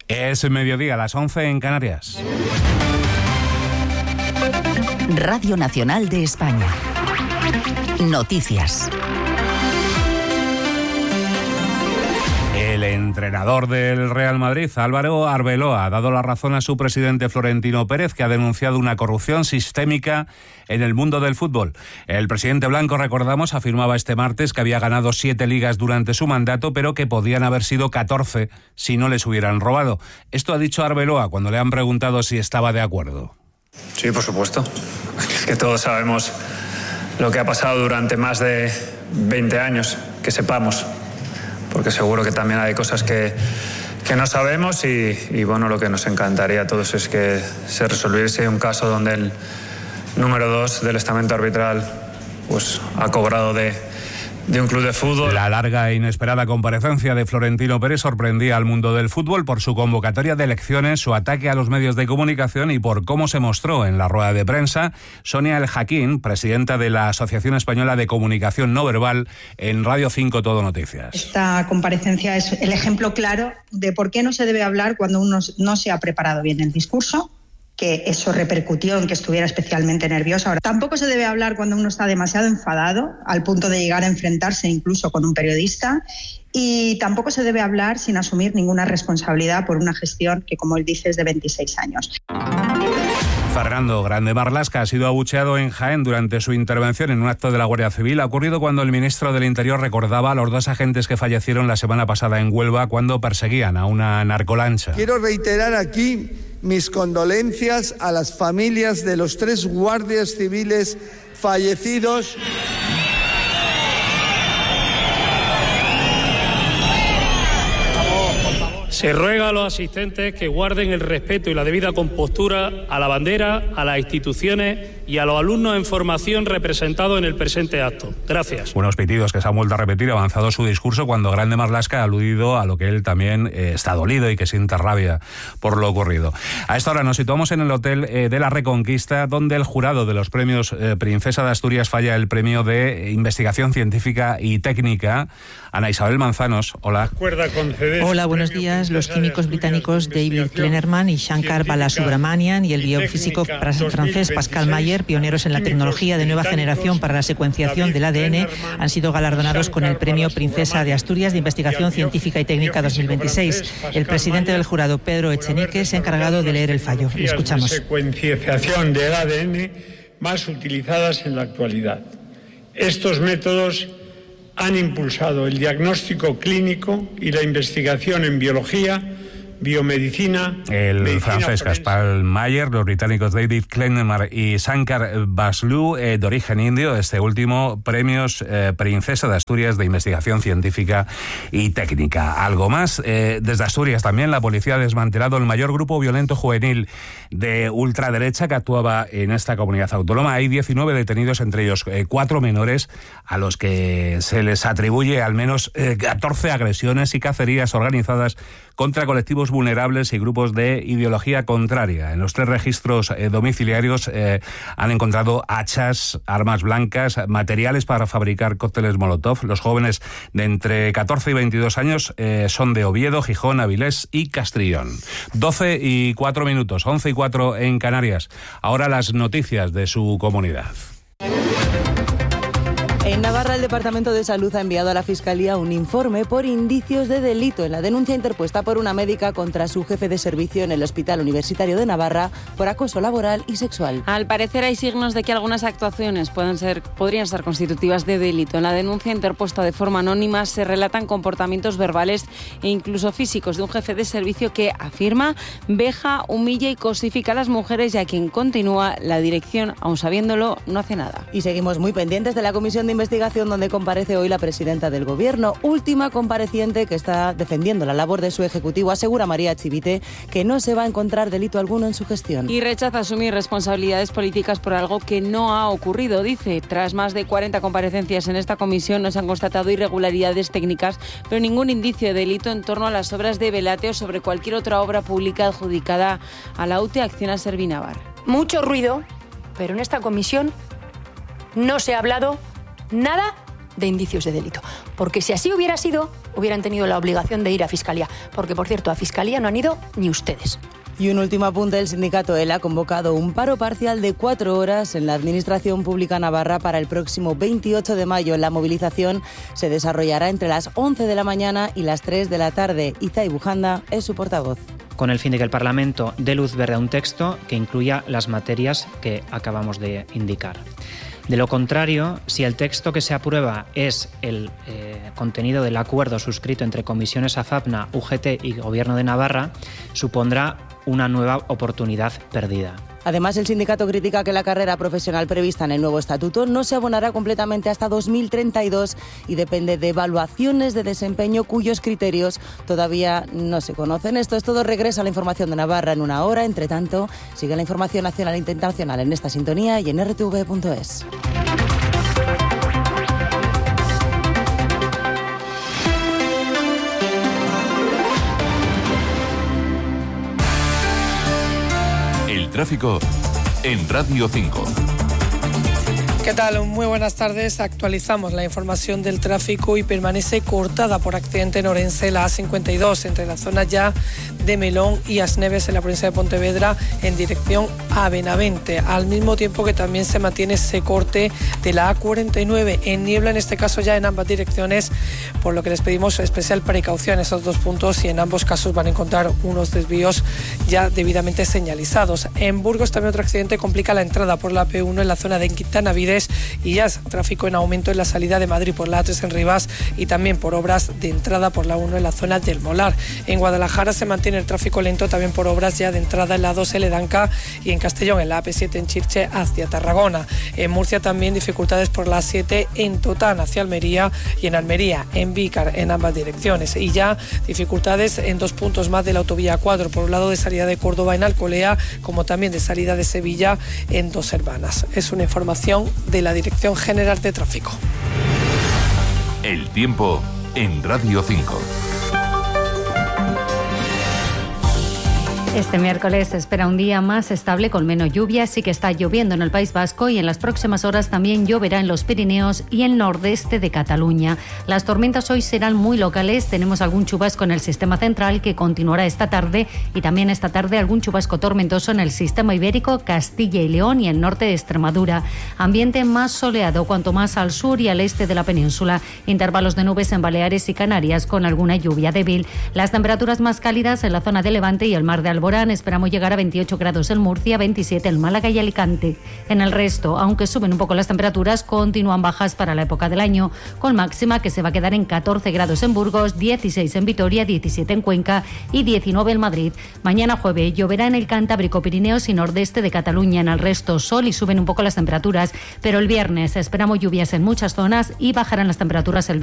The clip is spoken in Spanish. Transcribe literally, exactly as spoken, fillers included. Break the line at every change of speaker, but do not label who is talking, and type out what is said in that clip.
Es mediodía, a las once en Canarias.
Radio Nacional de España. Noticias.
El entrenador del Real Madrid, Álvaro Arbeloa, ha dado la razón a su presidente Florentino Pérez, que ha denunciado una corrupción sistémica en el mundo del fútbol. El presidente blanco, recordamos, afirmaba este martes que había ganado siete ligas durante su mandato, pero que podían haber sido catorce si no les hubieran robado. Esto ha dicho Arbeloa cuando le han preguntado si estaba de acuerdo.
Sí, por supuesto. Es que todos sabemos lo que ha pasado durante más de veinte años, que sepamos. Porque seguro que también hay cosas que, que no sabemos y, y bueno, lo que nos encantaría a todos es que se resolviese un caso donde el número dos del estamento arbitral pues ha cobrado de, de un club de fútbol.
La larga e inesperada comparecencia de Florentino Pérez sorprendía al mundo del fútbol por su convocatoria de elecciones, su ataque a los medios de comunicación y por cómo se mostró en la rueda de prensa Sonia El Jaquín, presidenta de la Asociación Española de Comunicación No Verbal, en Radio cinco Todo Noticias.
Esta comparecencia es el ejemplo claro de por qué no se debe hablar cuando uno no se ha preparado bien el discurso, que eso repercutió en que estuviera especialmente nerviosa. Ahora, tampoco se debe hablar cuando uno está demasiado enfadado, al punto de llegar a enfrentarse incluso con un periodista, y tampoco se debe hablar sin asumir ninguna responsabilidad por una gestión que, como él dice, es de veintiséis años.
Fernando Grande Marlaska ha sido abucheado en Jaén durante su intervención en un acto de la Guardia Civil. Ha ocurrido cuando el ministro del Interior recordaba a los dos agentes que fallecieron la semana pasada en Huelva cuando perseguían a una narcolancha.
Quiero reiterar aquí mis condolencias a las familias de los tres guardias civiles fallecidos.
Se ruega a los asistentes que guarden el respeto y la debida compostura a la bandera, a las instituciones y a los alumnos en formación representados en el presente acto. Gracias.
Unos pitidos que se han vuelto a repetir avanzado su discurso cuando Grande Marlaska ha aludido a lo que él también eh, está dolido y que siente rabia por lo ocurrido. A esta hora nos situamos en el Hotel eh, de la Reconquista, donde el jurado de los premios eh, Princesa de Asturias falla el premio de Investigación Científica y Técnica. Ana Isabel Manzanos, hola.
Hola, buenos días. Los químicos británicos David Kleinerman y Shankar Balasubramanian y el biofísico francés Pascal Mayer, pioneros en la tecnología de nueva generación para la secuenciación del A D N, han sido galardonados con el premio Princesa de Asturias de Investigación Científica y Técnica dos mil veintiséis. El presidente del jurado, Pedro Echenique, se ha encargado de leer el fallo. Le escuchamos.
Secuenciación del A D N más utilizadas en la actualidad. Estos métodos han impulsado el diagnóstico clínico y la investigación en biología, biomedicina...
El francés Pascal Mayer, los británicos David Kleinerman y Shankar Baslu, eh, de origen indio, este último, premios eh, Princesa de Asturias de Investigación Científica y Técnica. Algo más, eh, desde Asturias también la policía ha desmantelado el mayor grupo violento juvenil de ultraderecha que actuaba en esta comunidad autónoma. Hay diecinueve detenidos, entre ellos eh, cuatro menores, a los que se les atribuye al menos eh, catorce agresiones y cacerías organizadas contra colectivos vulnerables y grupos de ideología contraria. En los tres registros eh, domiciliarios eh, han encontrado hachas, armas blancas, materiales para fabricar cócteles Molotov. Los jóvenes de entre catorce y veintidós años eh, son de Oviedo, Gijón, Avilés y Castrillón. doce y cuatro minutos, once y cuatro en Canarias. Ahora las noticias de su comunidad.
En Navarra, el Departamento de Salud ha enviado a la Fiscalía un informe por indicios de delito en la denuncia interpuesta por una médica contra su jefe de servicio en el Hospital Universitario de Navarra por acoso laboral y sexual.
Al parecer hay signos de que algunas actuaciones pueden ser, podrían ser constitutivas de delito. En la denuncia interpuesta de forma anónima se relatan comportamientos verbales e incluso físicos de un jefe de servicio que afirma, veja, humilla y cosifica a las mujeres, y a quien continúa la dirección, aun sabiéndolo, no hace nada.
Y seguimos muy pendientes de la comisión de investigación donde comparece hoy la presidenta del Gobierno, última compareciente que está defendiendo la labor de su ejecutivo. Asegura María Chivite que no se va a encontrar delito alguno en su gestión.
Y rechaza asumir responsabilidades políticas por algo que no ha ocurrido. Dice, tras más de cuarenta comparecencias en esta comisión no se han constatado irregularidades técnicas, pero ningún indicio de delito en torno a las obras de Belate o sobre cualquier otra obra pública adjudicada a la U T E Acciona Servinavar.
Mucho ruido, pero en esta comisión no se ha hablado nada de indicios de delito. Porque si así hubiera sido, hubieran tenido la obligación de ir a Fiscalía, porque por cierto, a Fiscalía no han ido ni ustedes.
Y un último apunte, el sindicato E L A ha convocado un paro parcial de cuatro horas en la Administración Pública Navarra para el próximo veintiocho de mayo. La movilización se desarrollará entre las once de la mañana y las tres de la tarde. Izay Bujanda es su portavoz.
Con el fin de que el Parlamento dé luz verde a un texto que incluya las materias que acabamos de indicar. De lo contrario, si el texto que se aprueba es el eh, contenido del acuerdo suscrito entre Comisiones AFAPNA, U G T y Gobierno de Navarra, supondrá una nueva oportunidad perdida.
Además, el sindicato critica que la carrera profesional prevista en el nuevo estatuto no se abonará completamente hasta dos mil treinta y dos y depende de evaluaciones de desempeño cuyos criterios todavía no se conocen. Esto es todo. Regresa a la información de Navarra en una hora. Entre tanto, sigue la información nacional e internacional en esta sintonía y en R T V punto es.
Tráfico en Radio cinco.
¿Qué tal? Muy buenas tardes. Actualizamos la información del tráfico y permanece cortada por accidente en Orense la A cincuenta y dos entre la zona ya de Melón y Asneves en la provincia de Pontevedra en dirección a Benavente, al mismo tiempo que también se mantiene ese corte de la A cuarenta y nueve en niebla, en este caso ya en ambas direcciones, por lo que les pedimos especial precaución en esos dos puntos y en ambos casos van a encontrar unos desvíos ya debidamente señalizados. En Burgos también otro accidente complica la entrada por la P uno en la zona de Quintanavides y ya es tráfico en aumento en la salida de Madrid por la A tres en Rivas y también por obras de entrada por la uno en la zona del Molar. En Guadalajara se mantiene el tráfico lento también por obras ya de entrada en la dos en Ledanca y en Castellón en la A P siete en Chirche hacia Tarragona. En Murcia también dificultades por la A siete en Totán hacia Almería y en Almería en Vícar en ambas direcciones y ya dificultades en dos puntos más de la autovía cuatro, por un lado de salida de Córdoba en Alcolea como también de salida de Sevilla en Dos Hermanas. Es una información de la Dirección General de Tráfico.
El tiempo en Radio cinco.
Este miércoles se espera un día más estable con menos lluvia. Sí que está lloviendo en el País Vasco y en las próximas horas también lloverá en los Pirineos y el nordeste de Cataluña. Las tormentas hoy serán muy locales. Tenemos algún chubasco en el sistema central que continuará esta tarde y también esta tarde algún chubasco tormentoso en el sistema ibérico, Castilla y León y el norte de Extremadura. Ambiente más soleado cuanto más al sur y al este de la península. Intervalos de nubes en Baleares y Canarias con alguna lluvia débil. Las temperaturas más cálidas en la zona de Levante y el mar de Alborán. Esperamos llegar a veintiocho grados en Murcia, veintisiete en Málaga y Alicante. En el resto, aunque suben un poco las temperaturas, continúan bajas para la época del año, con máxima que se va a quedar en catorce grados en Burgos, dieciséis en Vitoria, diecisiete en Cuenca y diecinueve en Madrid. Mañana jueves lloverá en el Cantábrico, Pirineos y nordeste de Cataluña. En el resto, sol y suben un poco las temperaturas, pero el viernes esperamos lluvias en muchas zonas y bajarán las temperaturas el